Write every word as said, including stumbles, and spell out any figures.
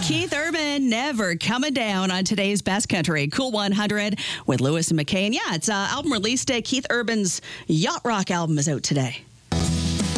Keith Urban, Never Coming Down on today's Best Country Cool one hundred with Lewis and McKay. And yeah, it's uh, album release day. Keith Urban's Yacht Rock album is out today.